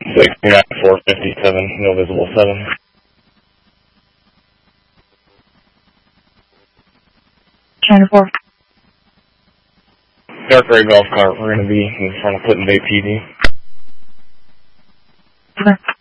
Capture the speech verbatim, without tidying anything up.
sixty-nine four fifty-seven, no visible seven. China four. Dark gray golf cart, we're going to be in front of Clinton Bay P D. Okay.